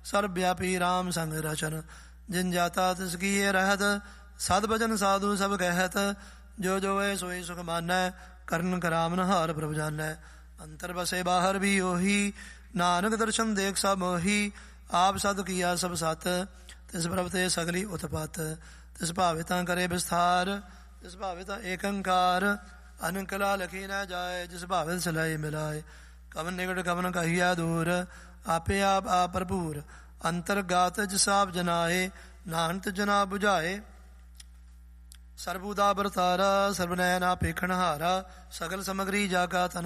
सर्व व्यापी राम संग रचन। जिन जाता तिस किए रहत, सद भजन साधु सब कहत। जो जो है सोई सुख मानै, करन करामन हार प्रभु जानै। अंतर बसे बाहर भी ओही, नानक दर्शन देख सब मोही। आप सद किया सब सत, तिस प्रभ ते सगली उत्पत। तिस भाविता करे विस्तार, तिस भाविता एकंकार। अनकला लखी न जाए, जिस भावित सिलाई मिलाए। कवन निकट कवन कहिया दूर, आपे आप भरपूर। अंतर्गात जिस आप जनाए, नानत जना बुझाए। सर्वुदा बरतारा, सर्वनयना पेखन हारा। सकल समग्री जाका तना